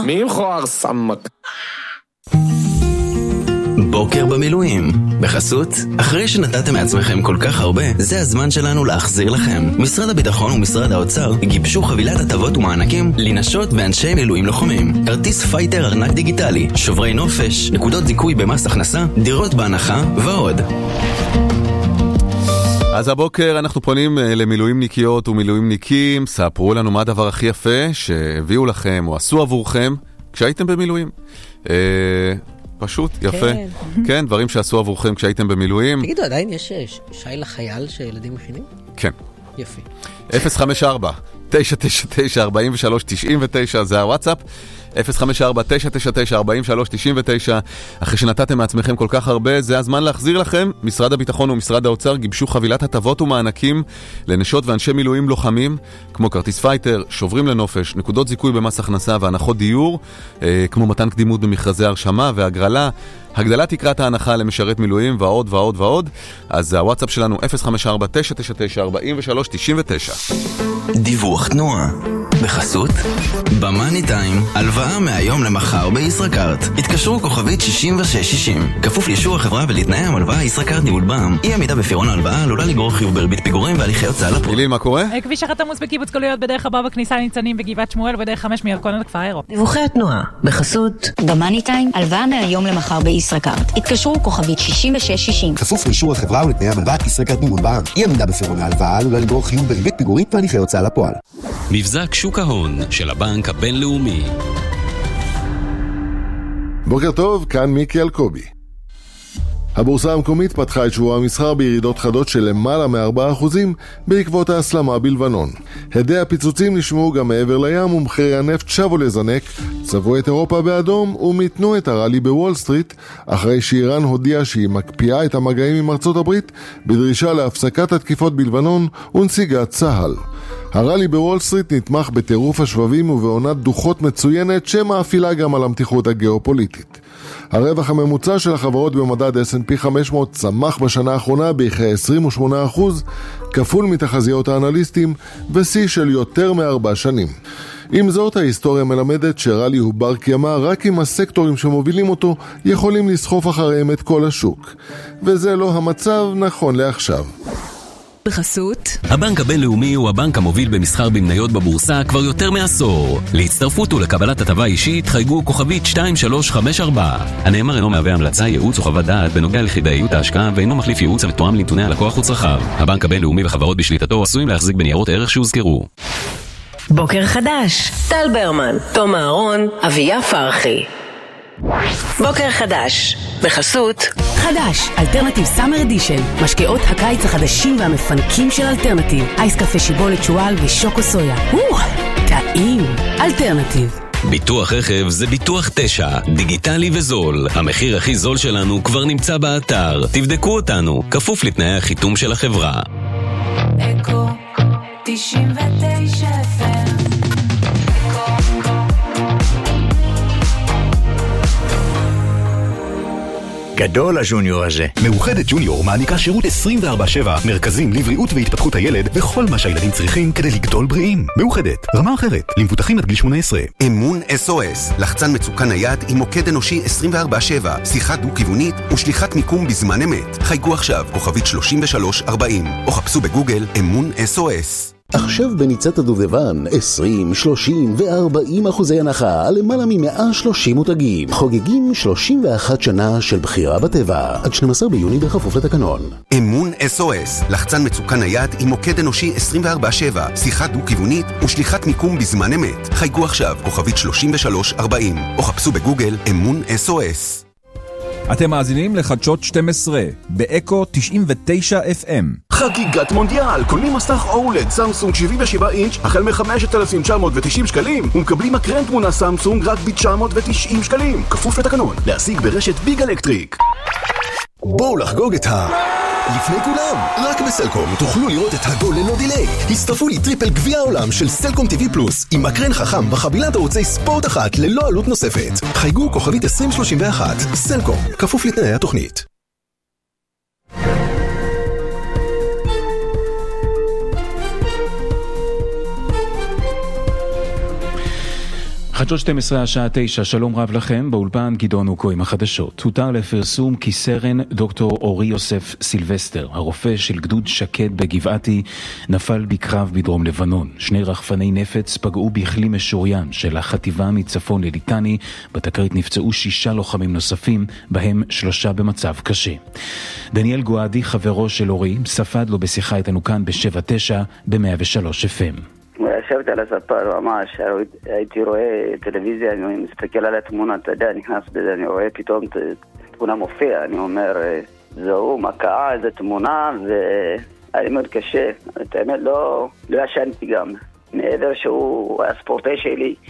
מי מכוער סמק? בוקר במילואים. בחסות, אחרי שנתתם מעצמכם כל כך הרבה, זה הזמן שלנו להחזיר לכם. משרד הביטחון ומשרד האוצר גיבשו חבילת הטבות ומענקים לנשות ואנשי מילואים לוחמים. כרטיס פייטר ארנק דיגיטלי, שוברי נופש, נקודות זיכוי במס הכנסה, דירות בהנחה ועוד. אז הבוקר אנחנו פונים למילואימניקיות ומילואימניקים. ספרו לנו מה הדבר הכי יפה שהביאו לכם או עשו עבורכם כשהייתם במילואים. פשוט, יפה. כן, דברים שעשו עבורכם כשהייתם במילואים. תגידו, עדיין יש שי לחייל שילדים מכינים? כן. יפי. 054-999-4399, זה הוואטסאפ. 054-999-4399. אחרי שנתתם מעצמכם כל כך הרבה, זה הזמן להחזיר לכם. משרד הביטחון ומשרד האוצר גיבשו חבילת הטבות ומענקים לנשות ואנשי מילואים לוחמים, כמו כרטיס פייטר, שוברים לנופש, נקודות זיכוי במס הכנסה והנחות דיור, כמו מתן קדימות במכרזי הרשמה והגרלה, הגדלת תקרת ההנחה למשרת מילואים ועוד ועוד ועוד. אז הוואטסאפ שלנו 054-999-4399. דיווח תנועה. בחסות במאני טיים, הלוואה מהיום למחר בישראכרט. התקשרו כוכבית 6660. כפוף לאישור החברה ולתנאי המלוואה. ישראכרט ניהול בע"מ. אי עמידה בפירעון ההלוואה עלולה לגרור חיוב בריבית פיגורים והליכי הוצאה לפועל. גילי, מה קורה? כביש 1 עמוס בקיבוץ גלויות בדרך הבא בכניסה לניצנים בגבעת שמואל ודרך 5 מירקון עד כפר אירו. דיווחי התנועה. בחסות במאני טיים, הלוואה מהיום למחר בישראכרט. התקשרו כוכבית 6660. כפוף לאישור החברה ולתנאי המלוואה. ישראכרט ניהול בע"מ. אי עמידה בפירעון ההלוואה עלולה לגרור חיוב בריבית פיגורים והליכי הוצאה לפועל. מבזק שוק ההון של הבנק הבינלאומי. בוקר טוב, כאן מיקי אלקובי. הבורסה המקומית פתחה את שבוע המסחר בירידות חדות של למעלה מ4% בעקבות ההסלמה בלבנון. הדי הפיצוצים נשמעו גם מעבר לים ומחירי הנפט שבו לזנק, צבעו את אירופה באדום ומיתנו את הראלי בוול סטריט, אחרי שאיראן הודיעה שהיא מקפיאה את המגעים עם ארצות הברית בדרישה להפסקת התקיפות בלבנון ונסיגת צה"ל. הראלי בוול סטריט נתמך בטירוף השבבים ובעונת דוחות מצוינת שמאפילה גם על המתיחות הגיאופוליטית. הרווח הממוצע של החברות במדד S&P 500 צמח בשנה האחרונה בכ-28%, כפול מתחזיות האנליסטים ושיא של יותר מ4 שנים. עם זאת, ההיסטוריה מלמדת שרלי הוא בר קיימא רק אם הסקטורים שמובילים אותו יכולים לסחוף אחריהם את כל השוק. וזה לא המצב נכון לעכשיו. בחסות הבנק הבינלאומי הוא הבנק המוביל במסחר במניות בבורסה כבר יותר מעשור. להצטרפות ולקבלת הטבה אישית חייגו כוכבית 2354. הנאמר אינו מהווה המלצה, ייעוץ או חוות דעת בנוגע לכדאיות ההשקעה ואינו מחליף ייעוץ המתואם לנתוני הלקוח וצרכיו. הבנק הבינלאומי וחברות בשליטתו עשויים להחזיק בניירות ערך שהוזכרו. בוקר חדש. טל ברמן, תום אהרון, אביה פרחי. בוקר חדש. בחסות חדש, אלטרנטיב סאמר אדישן, משקאות הקיץ החדשים והמפנקים של אלטרנטיב, אייס קפה שיבולת שואל ושוקו סויה. טעים. אלטרנטיב. ביטוח רכב זה ביטוח 9, דיגיטלי וזול. המחיר הכי זול שלנו כבר נמצא באתר. תבדקו אותנו, כפוף לתנאי החיתום של החברה. אקו 99 FM. גדול הג'וניור הזה. מאוחדת ג'וניור מעניקה שירות 24/7, מרכזים לבריאות והתפתחות הילד וכל מה שהילדים צריכים כדי לגדול בריאים. מאוחדת, רמה אחרת, למבוטחים עד גיל 18. אמון SOS, לחצן מצוקה נייד עם מוקד אנושי 24/7, שיחה דו-כיוונית ושליחת מיקום בזמן אמת. חייגו עכשיו כוכבית 3340 או חפשו בגוגל אמון SOS. עכשיו בניצת הדובדבן 20, 30 ו-40% הנחה על למעלה מ-130 מותגים. חוגגים 31 שנה של בחירה בטבע. עד 12 ביוני בכפוף לתקנון. אמון SOS, לחצן מצוקה נייד עם מוקד אנושי 24/7, שיחה דו-כיוונית ושליחת מיקום בזמן אמת. חייגו עכשיו כוכבית 3340 או חפשו בגוגל אמון SOS. אתם מאזינים לחדשות 12 באקו 99 FM. חגיגת מונדיאל, קונים מסך אולד סמסונג 77 אינץ' החל מ-5,990 שקלים ומקבלים מקרן תמונה סמסונג רק ב-990 שקלים, כפוף לתקנון. להשיג ברשת ביג אלקטריק. בואו לחגוג את לפני כולם, רק בסלקום תוכלו לראות את הגול ללא דילי. הצטרפו לי טריפל גביע העולם של סלקום TV פלוס עם מקרן חכם בחבילת ערוצי ספורט אחת ללא עלות נוספת. חייגו כוכבית 2031. סלקום, כפוף לתנאי התוכנית. חדשות 12 השעה 9, שלום רב לכם, באולפן גדעון אוקו עם החדשות. הותר לפרסום כי סרן דוקטור אורי יוסף סילבסטר, הרופא של גדוד שקד בגבעתי, נפל בקרב בדרום לבנון. 2 רחפני נפץ פגעו בכלי משוריין של החטיבה מצפון לליטני, בתקרית נפצעו 6 לוחמים נוספים, בהם 3 במצב קשה. דניאל גואדי, חברו של אורי, ספד לו בשיחה איתנו כאן ב-7-9 ב-103 FM. ישבתי על הספר ממש, הייתי רואה טלוויזיה, אני מסתכל על התמונה, אתה יודע, נכנס בזה, אני רואה פתאום תמונה מופיע, אני אומר, זהו, מקעה, איזו תמונה, והיה לי מאוד קשה, את האמת לא ישנתי גם, מעבר שהוא היה ספורטאי שלי,